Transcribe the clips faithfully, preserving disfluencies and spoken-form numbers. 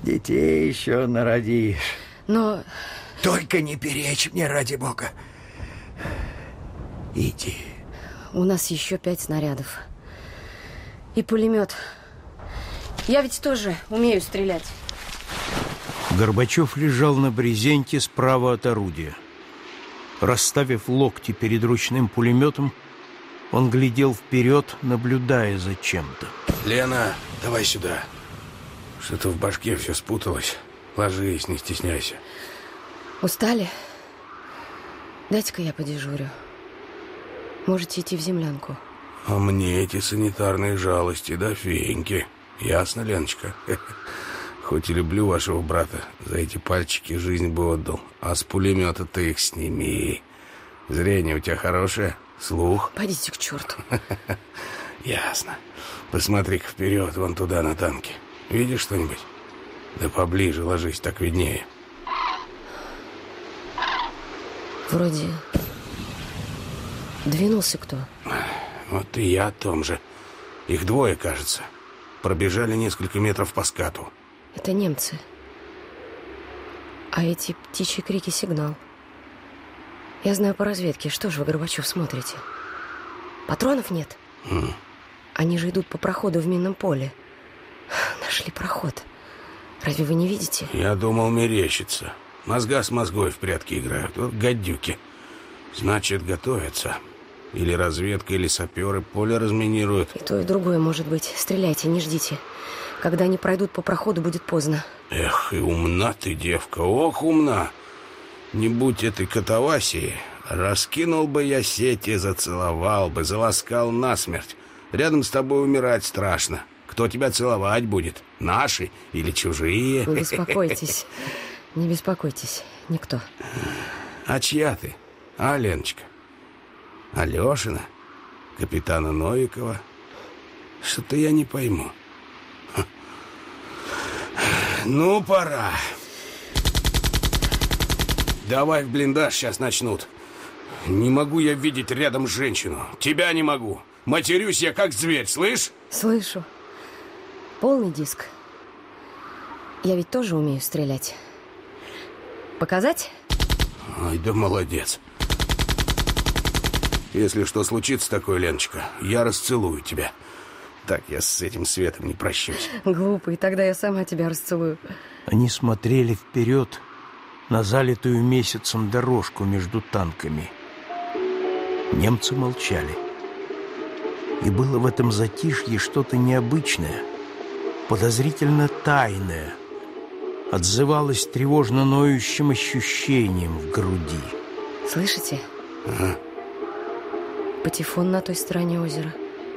Детей еще народишь. Но... Только не перечь мне, ради бога. Иди. У нас еще пять снарядов. И пулемет. Я ведь тоже умею стрелять. Горбачев лежал на брезенте справа от орудия. Расставив локти перед ручным пулеметом, он глядел вперед, наблюдая за чем-то. Лена, давай сюда. Что-то в башке все спуталось. Ложись, не стесняйся. Устали? Дайте-ка я подежурю. Можете идти в землянку. А мне эти санитарные жалости до феньки. Ясно, Леночка? Хоть и люблю вашего брата, за эти пальчики жизнь бы отдал. А с пулемета ты их сними. Зрение у тебя хорошее? Слух? Пойдите к черту. Ясно. Посмотри-ка вперед, вон туда, на танке. Видишь что-нибудь? Да поближе ложись, так виднее. Вроде двинулся кто. Вот и я о том же. Их двое, кажется. Пробежали несколько метров по скату. Это немцы. А эти птичьи крики — сигнал. Я знаю по разведке. Что же вы, Горбачев, смотрите? Патронов нет? Mm. Они же идут по проходу в минном поле. Нашли проход. Разве вы не видите? Я думал, мерещится. Мозга с мозгой в прятки играют. Вот гадюки. Значит, готовятся. Или разведка, или саперы поле разминируют. И то, и другое может быть. Стреляйте, не ждите. Когда они пройдут по проходу, будет поздно. Эх, и умна ты, девка. Ох, умна. Не будь этой катавасии, раскинул бы я сети, зацеловал бы, заласкал насмерть. Рядом с тобой умирать страшно. Кто тебя целовать будет? Наши или чужие? Не беспокойтесь. Не беспокойтесь. Никто. А чья ты? А, Леночка? Алешина? Капитана Новикова? Что-то я не пойму. Ну, пора. Давай в блиндаж, сейчас начнут. Не могу я видеть рядом женщину. Тебя не могу. Матерюсь я как зверь, слышь? Слышу. Полный диск. Я ведь тоже умею стрелять. Показать? Ой, да молодец. Если что случится такое, Леночка, я расцелую тебя. Так я с этим светом не прощусь. Глупый, тогда я сама тебя расцелую. Они смотрели вперед на залитую месяцем дорожку между танками. Немцы молчали. И было в этом затишье что-то необычное, подозрительно тайное. Отзывалось тревожно ноющим ощущением в груди. Слышите? Ага. Патефон на той стороне озера.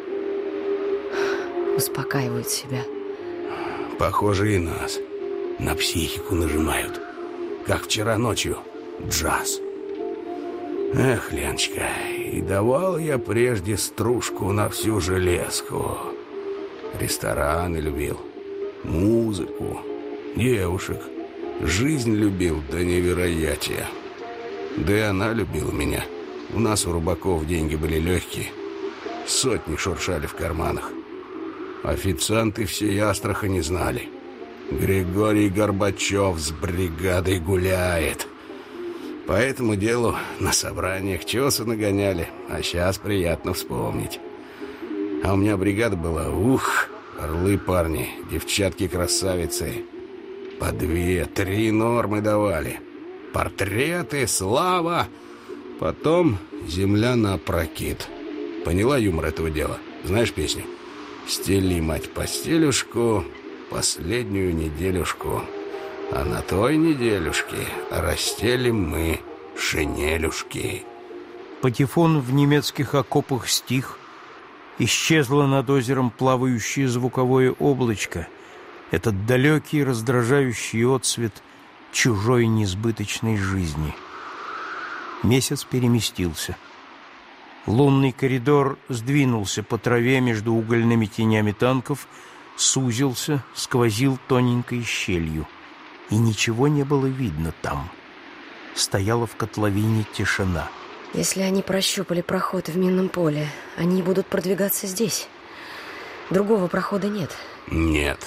Успокаивают себя. Похоже, и нас на психику нажимают. Как вчера ночью. Джаз. Эх, Леночка, и давал я прежде стружку на всю железку. Рестораны любил, музыку, девушек. Жизнь любил до невероятия. Да и она любила меня. У нас у рыбаков деньги были легкие. Сотни шуршали в карманах. Официанты всей Астрахани знали. Григорий Горбачев с бригадой гуляет. По этому делу на собраниях чёсы нагоняли, а сейчас приятно вспомнить. А у меня бригада была, ух, орлы парни, девчатки-красавицы. По две, три нормы давали. Портреты, слава. Потом земля напрокид. Поняла юмор этого дела? Знаешь песню? Стели, мать, постелюшку, последнюю неделюшку. А на той неделюшке расстелим мы шинелюшки. Патефон в немецких окопах стих. Исчезло над озером плавающее звуковое облачко. Этот далекий раздражающий отсвет чужой несбыточной жизни. Месяц переместился. Лунный коридор сдвинулся по траве между угольными тенями танков, сузился, сквозил тоненькой щелью. И ничего не было видно там. Стояла в котловине тишина. Если они прощупали проход в минном поле, они будут продвигаться здесь. Другого прохода нет. Нет.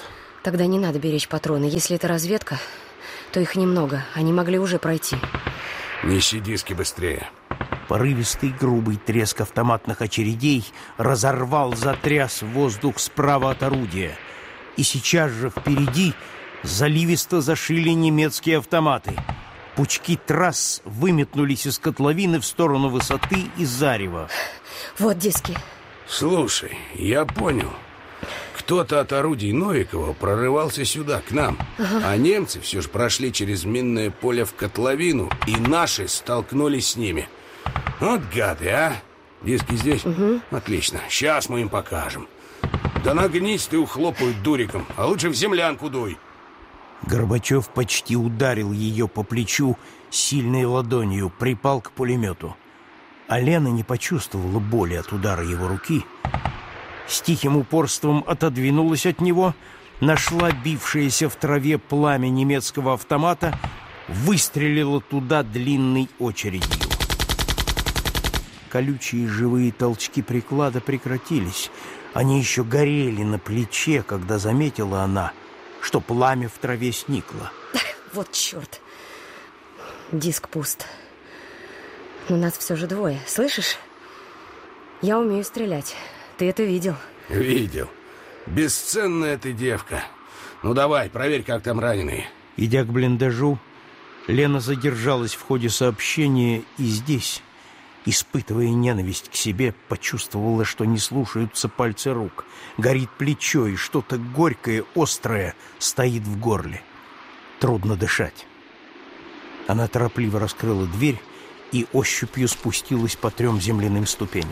Тогда не надо беречь патроны. Если это разведка, то их немного. Они могли уже пройти. Неси диски быстрее. Порывистый грубый треск автоматных очередей разорвал, затряс воздух справа от орудия. И сейчас же впереди заливисто зашили немецкие автоматы. Пучки трасс выметнулись из котловины в сторону высоты и зарева. Вот диски. Слушай, я понял. Кто-то от орудий Новикова прорывался сюда, к нам. Ага. А немцы все же прошли через минное поле в котловину, и наши столкнулись с ними. Вот гады, а? Диски здесь? Угу. Отлично. Сейчас мы им покажем. Да нагнись ты, ухлопают дуриком, а лучше в землянку дуй. Горбачев почти ударил ее по плечу сильной ладонью, припал к пулемету. А Лена не почувствовала боли от удара его руки. С тихим упорством отодвинулась от него, нашла бившееся в траве пламя немецкого автомата, выстрелила туда длинной очередью. Колючие живые толчки приклада прекратились. Они еще горели на плече, когда заметила она, что пламя в траве сникло. Вот черт. Диск пуст. Но нас все же двое, слышишь? Я умею стрелять. Ты это видел? Видел. Бесценная ты девка. Ну давай, проверь, как там раненые. Идя к блиндажу, Лена задержалась в ходе сообщения и здесь, испытывая ненависть к себе, почувствовала, что не слушаются пальцы рук. Горит плечо, и что-то горькое, острое стоит в горле. Трудно дышать. Она торопливо раскрыла дверь и ощупью спустилась по трем земляным ступеням.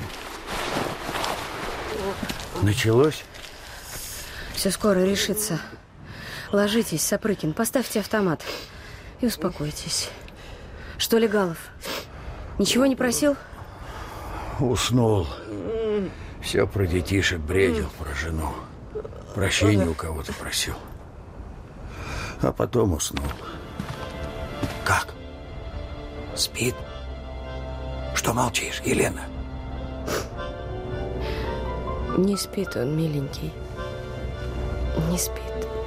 Началось? Все скоро решится. Ложитесь, Сапрыкин, поставьте автомат и успокойтесь. Что, Легалов, ничего не просил? Уснул. Все про детишек бредил, про жену. Прощения у кого-то просил. А потом уснул. Как? Спит? Что молчишь, Елена? Не спит он, миленький. Не спит.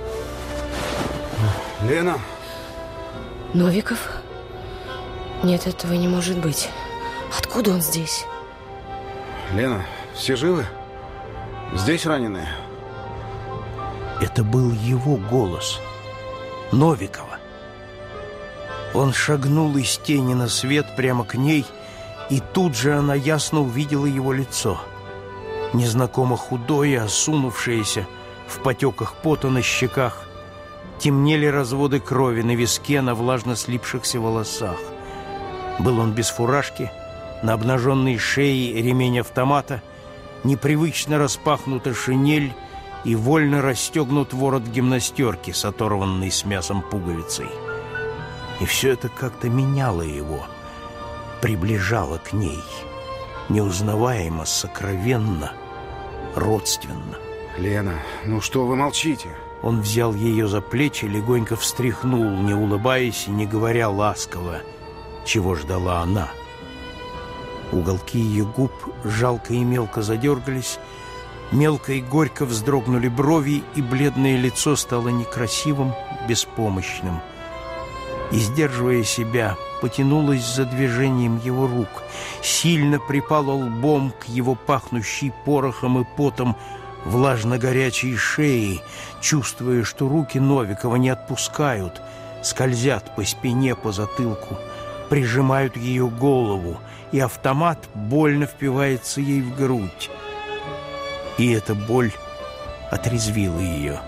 Лена? Новиков? Нет, этого не может быть. Откуда он здесь? Лена, все живы? Здесь раненые? Это был его голос. Новикова. Он шагнул из тени на свет прямо к ней, и тут же она ясно увидела его лицо. Незнакомо худое, осунувшееся, в потеках пота на щеках. Темнели разводы крови на виске, на влажно слипшихся волосах. Был он без фуражки, на обнаженной шее ремень автомата, непривычно распахнута шинель и вольно расстегнут ворот гимнастерки с оторванной с мясом пуговицей. И все это как-то меняло его, приближало к ней, неузнаваемо, сокровенно, родственно. Лена, ну что вы молчите? Он взял ее за плечи, легонько встряхнул, не улыбаясь и не говоря ласково, чего ждала она. Уголки ее губ жалко и мелко задергались, мелко и горько вздрогнули брови, и бледное лицо стало некрасивым, беспомощным. И, сдерживая себя, потянулась за движением его рук, сильно припала лбом к его пахнущей порохом и потом влажно-горячей шеи, чувствуя, что руки Новикова не отпускают, скользят по спине, по затылку, прижимают ее голову, и автомат больно впивается ей в грудь. И эта боль отрезвила ее.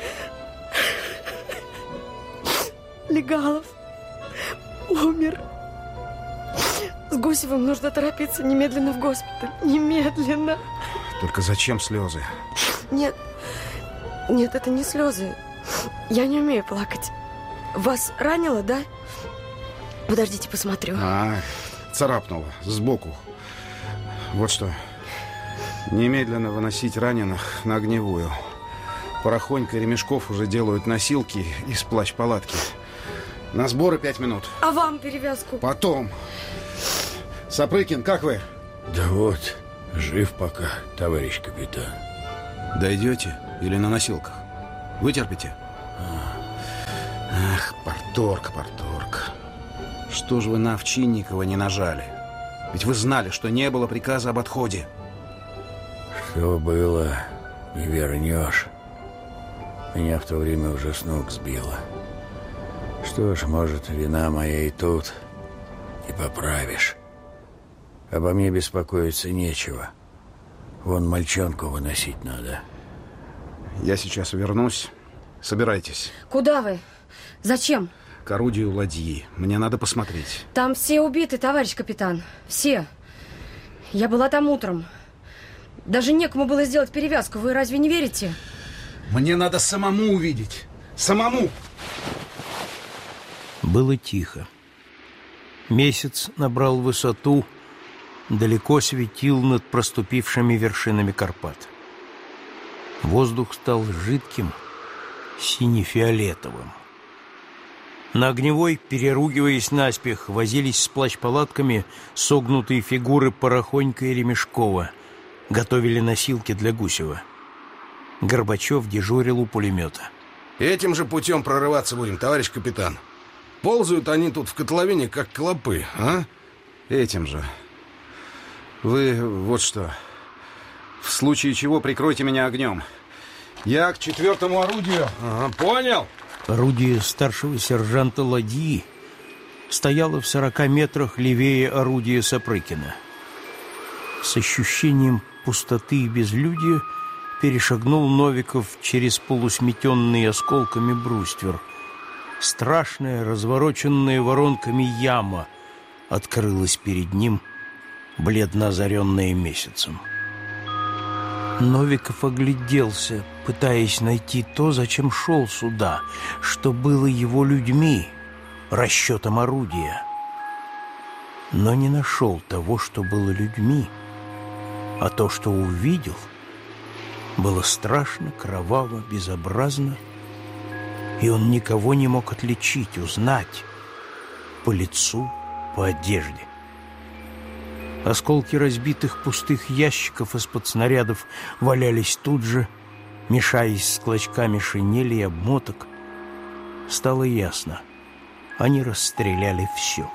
Легалов умер. С Гусевым нужно торопиться немедленно в госпиталь. Немедленно. Только зачем слезы? Нет, нет, это не слезы. Я не умею плакать. Вас ранило, да? Подождите, посмотрю. А, царапнуло сбоку. Вот что. Немедленно выносить раненых на огневую. Порохонька и Ремешков уже делают носилки из плащ-палатки. На сборы пять минут. А вам перевязку? Потом. Сапрыкин, как вы? Да вот, жив пока, товарищ капитан. Дойдете или на носилках? Вытерпите? Ах, Парторг, Парторг. Что ж вы на Овчинникова не нажали? Ведь вы знали, что не было приказа об отходе. Что было, не вернешь. Меня в то время уже с ног сбило. Что ж, может, вина моя и тут. И поправишь. Обо мне беспокоиться нечего. Вон мальчонку выносить надо. Я сейчас вернусь. Собирайтесь. Куда вы? Зачем? К орудию ладьи. Мне надо посмотреть. Там все убиты, товарищ капитан. Все. Я была там утром. Даже некому было сделать перевязку. Вы разве не верите? Мне надо самому увидеть. Самому. Было тихо. Месяц набрал высоту, далеко светил над проступившими вершинами Карпат. Воздух стал жидким, сине-фиолетовым. На Огневой, переругиваясь наспех, возились с плащ-палатками согнутые фигуры Порохонька и Ремешкова, готовили носилки для Гусева. Горбачев дежурил у пулемета. Этим же путем прорываться будем, товарищ капитан. Ползают они тут в котловине, как клопы, а? Этим же. Вы вот что. В случае чего прикройте меня огнем. Я к четвертому орудию. Ага, понял. Орудие старшего сержанта ладьи стояло в сорока метрах левее орудия Сапрыкина. С ощущением пустоты и безлюдия перешагнул Новиков через полусметенный осколками бруствер. Страшная, развороченная воронками яма открылась перед ним, бледно озаренная месяцем. Новиков огляделся, пытаясь найти то, зачем шел сюда, что было его людьми, расчетом орудия. Но не нашел того, что было людьми, а то, что увидел, было страшно, кроваво, безобразно, и он никого не мог отличить, узнать по лицу, по одежде. Осколки разбитых пустых ящиков из-под снарядов валялись тут же, мешаясь с клочками шинели и обмоток. Стало ясно, они расстреляли все.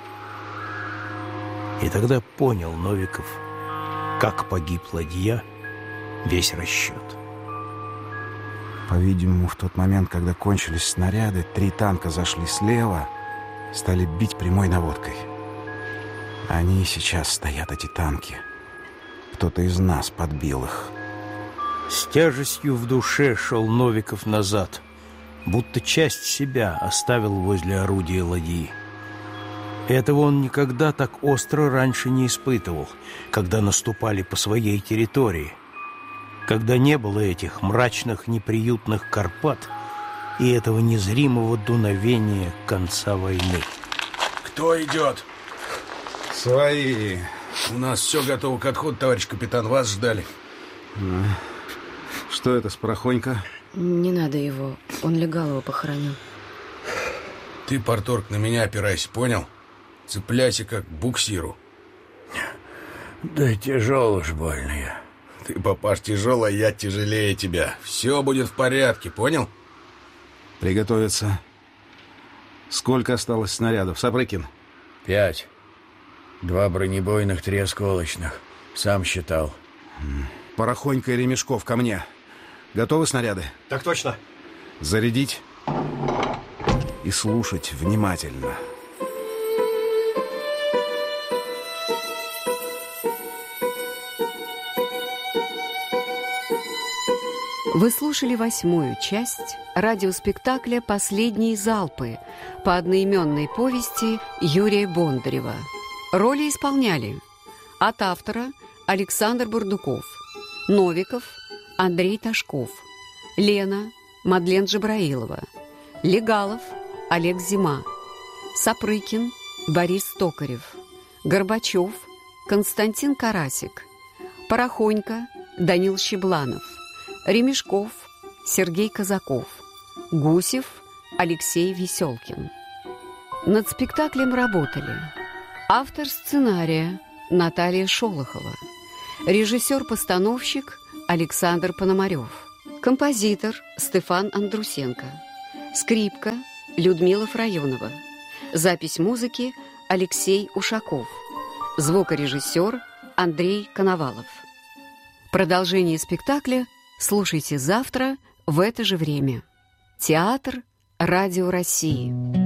И тогда понял Новиков, как погиб ладья, весь расчет. По-видимому, в тот момент, когда кончились снаряды, три танка зашли слева, стали бить прямой наводкой. Они и сейчас стоят, эти танки. Кто-то из нас подбил их. С тяжестью в душе шел Новиков назад, будто часть себя оставил возле орудия ладьи. Этого он никогда так остро раньше не испытывал, когда наступали по своей территории, когда не было этих мрачных, неприютных Карпат и этого незримого дуновения конца войны. Кто идет? Свои. У нас все готово к отходу, товарищ капитан. Вас ждали. Что это, Порохонька? Не надо его. Он Легалова похоронил. Ты, Парторг, на меня опирайся, понял? Цепляйся, как к буксиру. Да тяжело ж больно я. Ты, папаш, тяжелый, а я тяжелее тебя. Все будет в порядке, понял? Приготовиться. Сколько осталось снарядов, Сапрыкин? Пять. Два бронебойных, три осколочных. Сам считал. Порохонька и Ремешков, ко мне. Готовы снаряды? Так точно. Зарядить и слушать внимательно. Вы слушали восьмую часть радиоспектакля «Последние залпы» по одноименной повести Юрия Бондарева. Роли исполняли от автора Александр Бурдуков, Новиков Андрей Ташков, Лена Мадлен Джабраилова, Легалов Олег Зима, Сапрыкин Борис Токарев, Горбачев Константин Карасик, Порохонька Данил Щебланов, Ремешков Сергей Казаков, Гусев Алексей Веселкин. Над спектаклем работали автор сценария Наталья Шолохова, режиссер-постановщик Александр Пономарев, Композитор Стефан Андрусенко. Скрипка Людмила Фрайонова. Запись музыки Алексей Ушаков. Звукорежиссер Андрей Коновалов. Продолжение спектакля слушайте завтра в это же время. Театр Радио России.